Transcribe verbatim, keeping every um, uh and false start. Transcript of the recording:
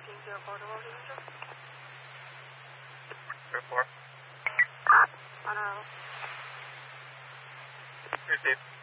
fourteen zero four to loading user. Zero four. On arrival. Received.